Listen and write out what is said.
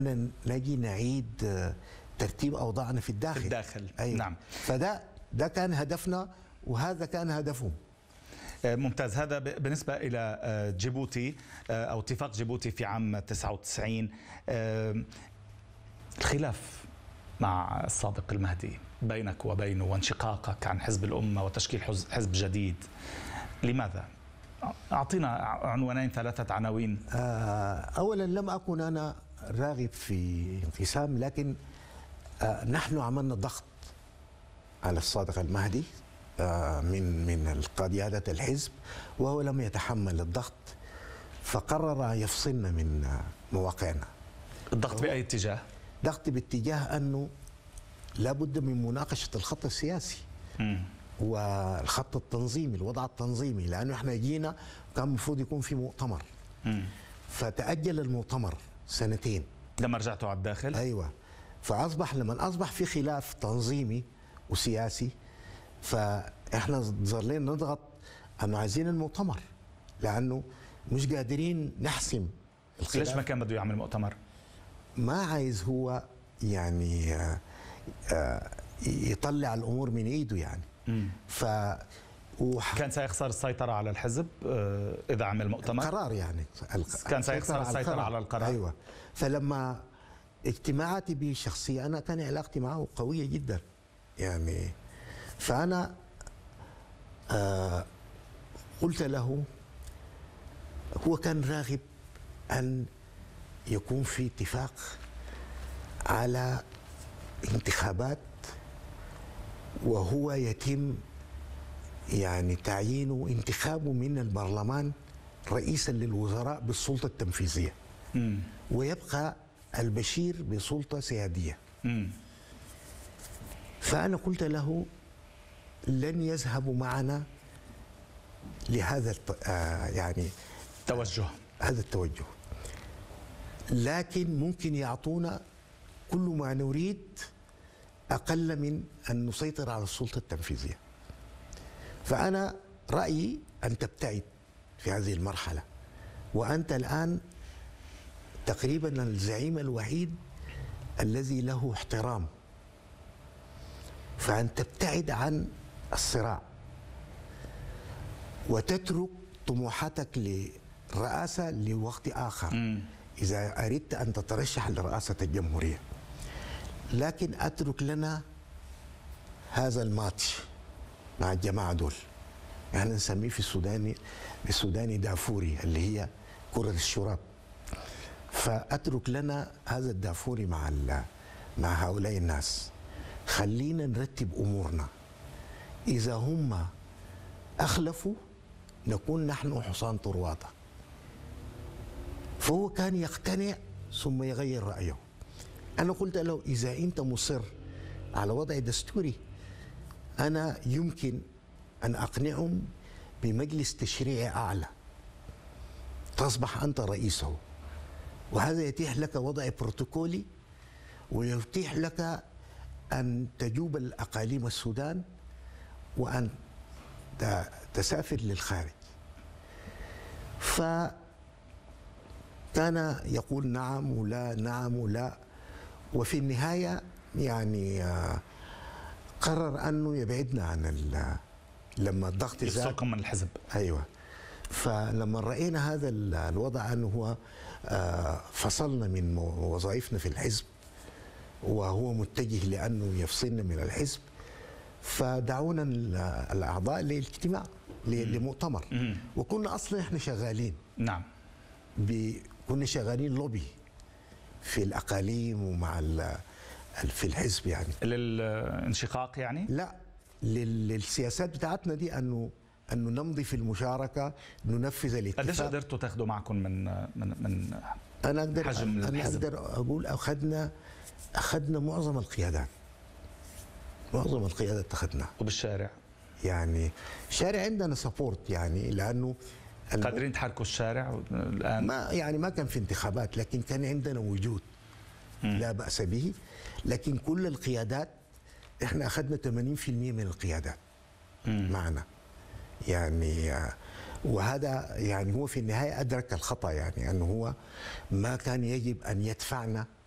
نجي نعيد ترتيب أوضاعنا في الداخل. أيوة. نعم. ده كان هدفنا وهذا كان هدفهم. ممتاز. هذا بالنسبة إلى جيبوتي أو اتفاق جيبوتي في عام 99. الخلاف مع الصادق المهدي بينك وبينه وانشقاقك عن حزب الأمة وتشكيل حزب جديد، لماذا؟ أعطينا عنوانين 3 عناوين. أولا لم أكن أنا راغب في انقسام، لكن نحن عملنا ضغط على الصادق المهدي من قيادة الحزب، وهو لم يتحمل الضغط فقرر يفصلنا من مواقعنا. الضغط بأي اتجاه؟ ضغط باتجاه أنه لابد من مناقشة الخط السياسي والخط التنظيمي، الوضع التنظيمي، لأنه احنا جينا كان المفروض يكون في مؤتمر فتأجل المؤتمر 2 لما رجعتوا على الداخل. أيوة. فأصبح لما أصبح في خلاف تنظيمي وسياسي، فإحنا ظلينا نضغط أنه عايزين المؤتمر، لأنه مش قادرين نحسم الخلاف. ليش ما كان بده يعمل مؤتمر؟ ما عايز هو يعني يطلع الأمور من إيده يعني. كان سيخسر السيطرة على الحزب إذا عمل مؤتمر؟ قرار يعني كان سيخسر السيطرة على القرار. أيوة. فلما اجتماعاتي به الشخصية، أنا كان علاقتي معه قوية جدا يعني، فأنا قلت له، هو كان راغب أن يكون في اتفاق على انتخابات وهو يتم يعني تعيينه انتخابه من البرلمان رئيسا للوزراء بالسلطة التنفيذية، ويبقى البشير بسلطة سيادية. فأنا قلت له لن يذهبوا معنا لهذا يعني توجه، هذا التوجه، لكن ممكن يعطونا كل ما نريد أقل من أن نسيطر على السلطة التنفيذية. فأنا رأيي أن تبتعد في هذه المرحلة، وأنت الآن تقريبا الزعيم الوحيد الذي له احترام، فأن تبتعد عن الصراع وتترك طموحاتك للرئاسة لوقت آخر إذا أردت أن تترشح لرئاسة الجمهورية، لكن أترك لنا هذا الماتش مع الجماعة دول، يعني نسميه في السوداني دافوري، اللي هي كرة الشراب. فأترك لنا هذا الدافوري مع هؤلاء الناس، خلينا نرتب أمورنا، إذا هم أخلفوا نكون نحن حصان طروادة. فهو كان يقتنع ثم يغير رأيه. أنا قلت له إذا أنت مصر على وضع دستوري، أنا يمكن أن أقنعهم بمجلس تشريعي أعلى تصبح أنت رئيسه، وهذا يتيح لك وضع بروتوكولي ويتيح لك أن تجوب الأقاليم السودان وأن تسافر للخارج. فكان يقول نعم ولا نعم ولا، وفي النهاية يعني قرر أنه يبعدنا عن لما الضغط زاد يفصلكم من الحزب. أيوة. فلما رأينا هذا الوضع أنه هو فصلنا من وظائفنا في الحزب وهو متجه لأنه يفصلنا من الحزب، فدعونا الأعضاء للاجتماع لمؤتمر. وكنا أصلا إحنا شغالين. نعم. كنا شغالين لوبي في الأقاليم ومع في الحزب يعني. للانشقاق يعني؟ لا، للسياسات بتاعتنا دي، أنه نمضي في المشاركة، ننفذ الاتفاق. قديش قدرتوا تاخذوا معكم من أنا أقدر حجم الحزب؟ أنا أقدر أقول أخذنا معظم القيادات. معظم القيادات أخذنا. وبالشارع؟ يعني الشارع عندنا سبورت يعني، لأنه قادرين تحركوا الشارع الآن؟ ما كان في انتخابات، لكن كان عندنا وجود لا بأس به. لكن كل القيادات احنا أخذنا 80% من القيادات معنا يعني. وهذا يعني هو في النهاية أدرك الخطأ، يعني أنه هو ما كان يجب أن يدفعنا